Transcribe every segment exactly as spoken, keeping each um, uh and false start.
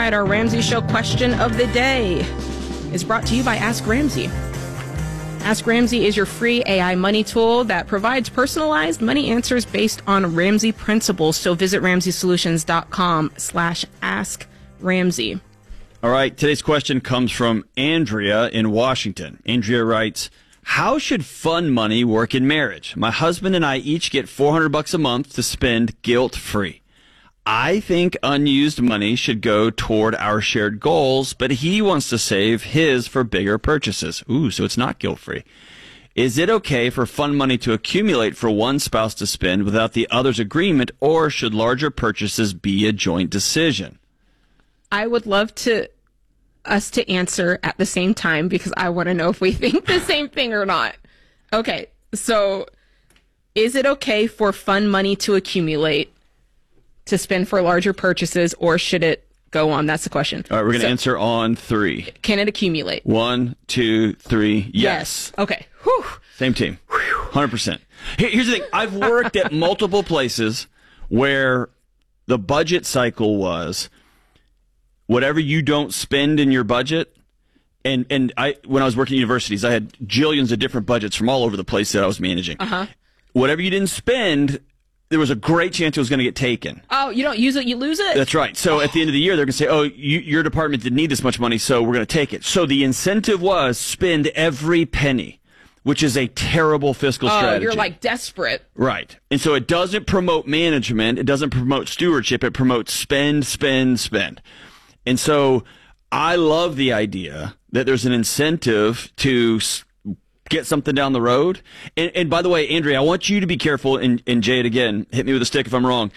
right, our Ramsey Show question of the day is brought to you by Ask Ramsey. Ask Ramsey is your free A I money tool that provides personalized money answers based on Ramsey principles. So visit ramsey solutions dot com slash ask Ramsey. All right, today's question comes from Andrea in Washington. Andrea writes, how should fun money work in marriage? My husband and I each get four hundred bucks a month to spend guilt-free. I think unused money should go toward our shared goals, but he wants to save his for bigger purchases. Ooh, so it's not guilt-free. Is it okay for fun money to accumulate for one spouse to spend without the other's agreement, or should larger purchases be a joint decision? I would love to us to answer at the same time because I want to know if we think the same thing or not. Okay, so is it okay for fun money to accumulate to spend for larger purchases, or should it go on? That's the question. All right, we're going to so, answer on three. Can it accumulate? One, two, three. Yes. yes. Okay. Whew. Same team. one hundred percent. Here's the thing. I've worked at multiple places where the budget cycle was whatever you don't spend in your budget. And, and I, when I was working at universities, I had jillions of different budgets from all over the place that I was managing. Uh-huh. Whatever you didn't spend, there was a great chance it was going to get taken. Oh, you don't use it, you lose it? That's right. So at the end of the year, they're going to say, oh, you, your department didn't need this much money, so we're going to take it. So the incentive was spend every penny, which is a terrible fiscal oh, strategy. You're like desperate. Right. And so it doesn't promote management. It doesn't promote stewardship. It promotes spend, spend, spend. And so I love the idea that there's an incentive to get something down the road. And, and by the way, Andrea, I want you to be careful, and, and Jade, again, hit me with a stick if I'm wrong.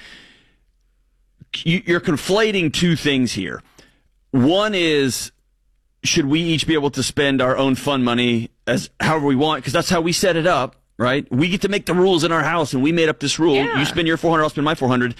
You, you're conflating two things here. One is, should we each be able to spend our own fun money as however we want? Because that's how we set it up, right? We get to make the rules in our house, and we made up this rule. Yeah. You spend your four hundred, I'll spend my four hundred.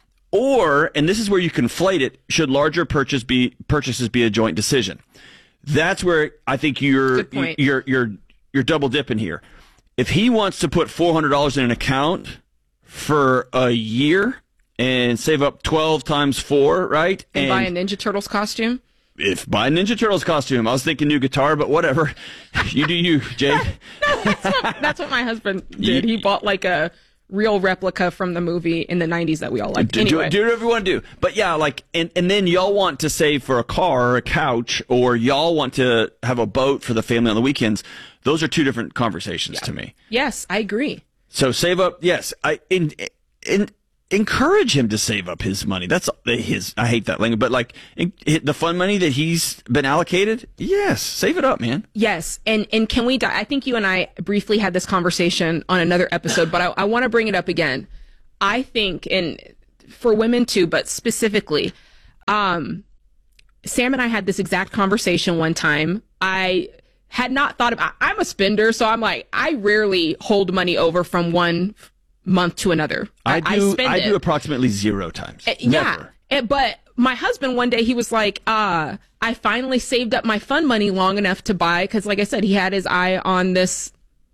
Or, and this is where you conflate it, should larger purchase be purchases be a joint decision? That's where I think you're you're you're you're double dipping here. If he wants to put four hundred dollars in an account for a year and save up twelve times four, right? And, and buy a Ninja Turtles costume? If buy a Ninja Turtles costume. I was thinking new guitar, but whatever. You do you, Jade. No, that's what, that's what my husband did. He bought like a real replica from the movie in the nineties that we all liked. Do, anyway. do, do whatever you want to do. But yeah, like, and, and then y'all want to save for a car or a couch, or y'all want to have a boat for the family on the weekends. Those are two different conversations yeah. to me. Yes, I agree. So save up. Yes. I, in, in, encourage him to save up his money. That's his, I hate that language, but like in, the fun money that he's been allocated. Yes. Save it up, man. Yes. And, and can we, I think you and I briefly had this conversation on another episode, but I, I want to bring it up again. I think, and for women too, but specifically, um, Sam and I had this exact conversation one time. I had not thought about, I'm a spender. So I'm like, I rarely hold money over from one month to another. I do. I, I do approximately zero times. Uh, yeah, uh, but my husband one day he was like, "Uh, I finally saved up my fun money long enough to buy," because, like I said, he had his eye on this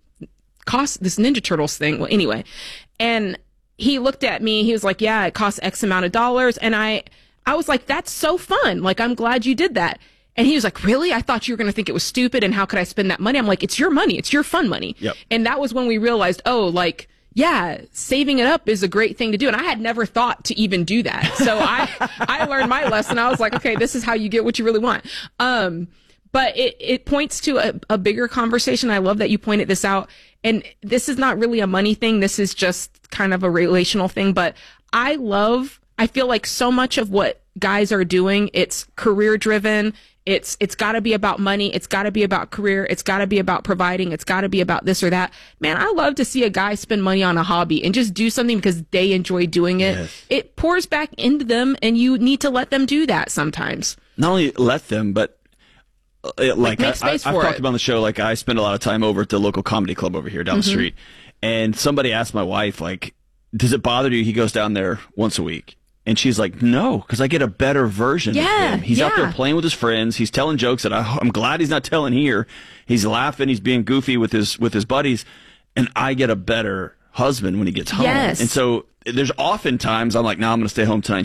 cost, this Ninja Turtles thing. Well, anyway, and he looked at me. He was like, "Yeah, it costs X amount of dollars," and I, I was like, "That's so fun! Like, I'm glad you did that." And he was like, "Really? I thought you were going to think it was stupid. And how could I spend that money?" I'm like, "It's your money. It's your fun money." Yep. And that was when we realized, oh, like. Yeah, saving it up is a great thing to do. And I had never thought to even do that. So I, I learned my lesson. I was like, okay, this is how you get what you really want. Um, but it, it points to a, a bigger conversation. I love that you pointed this out. And this is not really a money thing. This is just kind of a relational thing. But I love, I feel like so much of what guys are doing, it's career driven. It's, it's gotta be about money. It's gotta be about career. It's gotta be about providing. It's gotta be about this or that. Man, I love to see a guy spend money on a hobby and just do something because they enjoy doing it. Yes. It pours back into them, and you need to let them do that sometimes. Not only let them, but uh, like, like make I, space I, for I've it. talked about on the show, like I spend a lot of time over at the local comedy club over here down Mm-hmm. the street. And somebody asked my wife, like, does it bother you he goes down there once a week? And she's like, no, because I get a better version yeah, of him. He's yeah. out there playing with his friends. He's telling jokes that I, I'm glad he's not telling here. He's laughing. He's being goofy with his with his buddies. And I get a better husband when he gets home. Yes. And so there's often times I'm like, no, I'm going to stay home tonight. And she's like,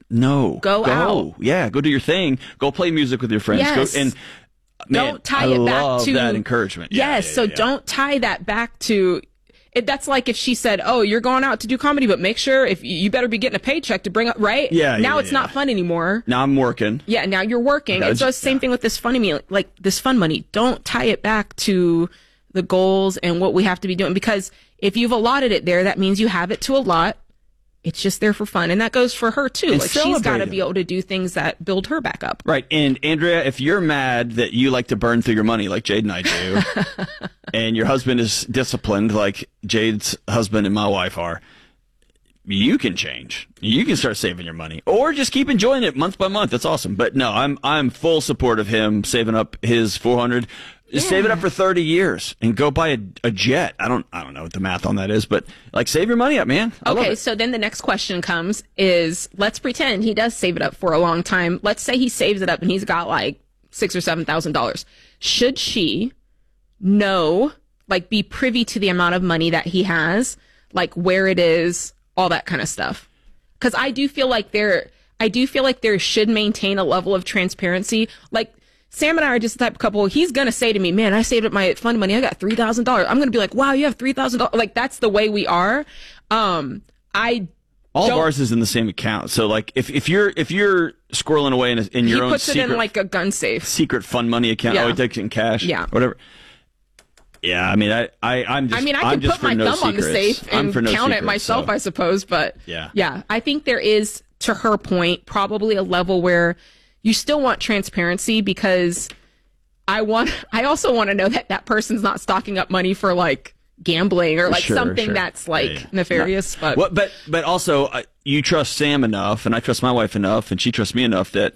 No. Go out. Yeah, go do your thing. Go play music with your friends. Yes. Go, and man, don't tie I it back love to that encouragement. Yeah, yes, yeah, yeah, so yeah. don't tie that back to it. That's like if she said, "Oh, you're going out to do comedy, but make sure if you better be getting a paycheck to bring up right." Yeah, now yeah, it's yeah. not fun anymore. Now I'm working. Yeah, now you're working. Okay, And so I it's just- the same yeah. thing with this funny money, like this fun money. Don't tie it back to the goals and what we have to be doing, because if you've allotted it there, that means you have it to allot. It's just there for fun. And that goes for her too. And like she's got to celebrate be able to do things that build her back up. Right. And Andrea, if you're mad that you like to burn through your money like Jade and I do, and your husband is disciplined like Jade's husband and my wife are, you can change. You can start saving your money, or just keep enjoying it month by month. That's awesome. But no, I'm I'm full support of him saving up his four hundred. Just save it up for thirty years and go buy a, a jet. I don't I don't know what the math on that is, but like save your money up, man. I love Okay, it. so then the next question comes is, let's pretend he does save it up for a long time. Let's say he saves it up and he's got like six or seven thousand dollars. Should she know, like, be privy to the amount of money that he has, like where it is, all that kind of stuff? Because I do feel like there, I do feel like there should maintain a level of transparency. Like Sam and I are just the type of couple. He's gonna say to me, "Man, I saved up my fund money. I got three thousand dollars." I'm gonna be like, "Wow, you have three thousand dollars." Like that's the way we are. Um, I All don't- of ours is in the same account. So like if, if you're if you're squirreling away in, a, in your he own puts secret it in like a gun safe. secret fund money account, Yeah. oh, he takes it in cash, Yeah. whatever. Yeah, I mean, I, I, I'm just. I mean, I I'm can just put for my no thumb on the secrets. safe I'm and for no count it secrets, myself, so. I suppose. But Yeah. yeah, I think there is, to her point, probably a level where you still want transparency, because I want, I also want to know that that person's not stocking up money for like gambling or like Sure, something sure. that's like Yeah, yeah. nefarious. But Well, but but also uh, you trust Sam enough, and I trust my wife enough, and she trusts me enough that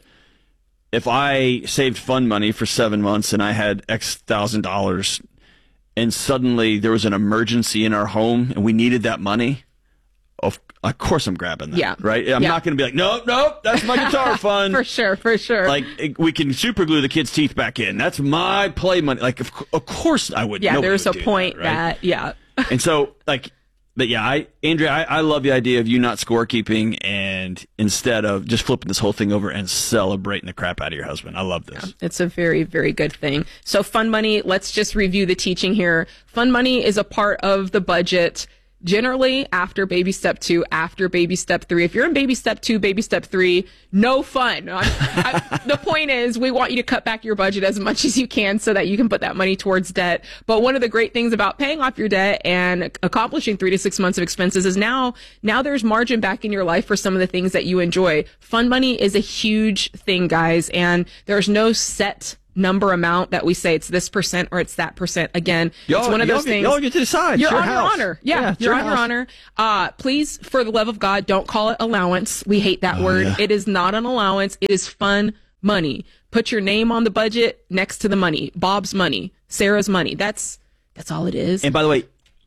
if I saved fund money for seven months and I had X thousand dollars, and suddenly there was an emergency in our home and we needed that money, of of course I'm grabbing that. Yeah. Right. I'm Yeah. not going to be like, nope, nope, that's my guitar fund. for sure, for sure. Like it- we can super glue the kids' teeth back in. That's my play money. Like of, cou- of course I would. yeah, nobody there's would a do point that, right? that, yeah. And so, like, but yeah, I, Andrea, I, I love the idea of you not scorekeeping, and instead of just flipping this whole thing over and celebrating the crap out of your husband. I love this. It's a very, very good thing. So fund money, let's just review the teaching here. Fund money is a part of the budget generally after baby step two, after baby step three. If you're in baby step two, baby step three, no fun. I, I, the point is we want you to cut back your budget as much as you can so that you can put that money towards debt. But one of the great things about paying off your debt and accomplishing three to six months of expenses is now, now there's margin back in your life for some of the things that you enjoy. Fund money is a huge thing, guys, and there's no set number amount that we say it's this percent or it's that percent. Again, Y'all, it's one of y'all those get, things. Y'all get to decide. You're It's your on your house. honor. Yeah, it's you're your on your house. honor. Uh, please, for the love of God, don't call it allowance. We hate that word. Oh, yeah. It is not an allowance. It is fun money. Put your name on the budget next to the money. Bob's money, Sarah's money. That's that's all it is. And by the way,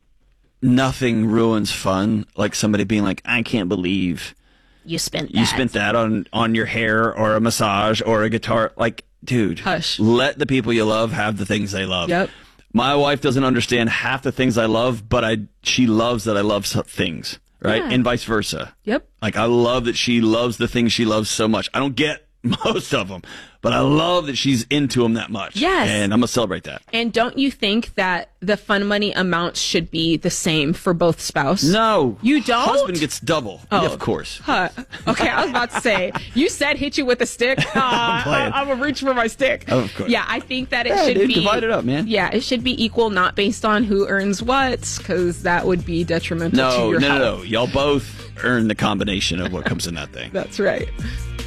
nothing ruins fun like somebody being like, I can't believe you spent that. you spent that on, on your hair or a massage or a guitar. Like, dude, Hush. let the people you love have the things they love. Yep. My wife doesn't understand half the things I love, but I she loves that I love some things, right? Yeah. And vice versa. Yep. Like, I love that she loves the things she loves so much. I don't get most of them, but I love that she's into them that much. Yes. And I'm going to celebrate that. And don't you think that the fun money amounts should be the same for both spouse? No. You don't? Husband gets double. Oh. Yeah, of course. Huh. Okay, I was about to say, you said hit you with a stick. Uh, I'm playing. I'm gonna reach for my stick. Of course. Yeah, I think that it Yeah, should dude, be divide it up, man. Yeah, it should be equal, not based on who earns what, because that would be detrimental to No, your no, health. no, no. Y'all both earn the combination of what comes in that thing. That's right.